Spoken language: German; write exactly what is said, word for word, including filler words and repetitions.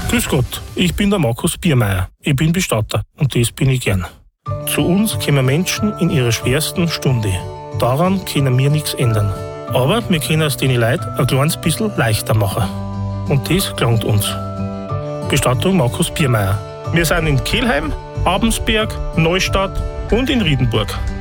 Grüß Gott, ich bin der Markus Biermeier. Ich bin Bestatter und das bin ich gern. Zu uns kommen Menschen in ihrer schwersten Stunde. Daran können wir nichts ändern. Aber wir können es den Leuten ein kleines bisschen leichter machen. Und das gelangt uns. Bestattung Markus Biermeier. Wir sind in Kelheim, Abensberg, Neustadt und in Riedenburg.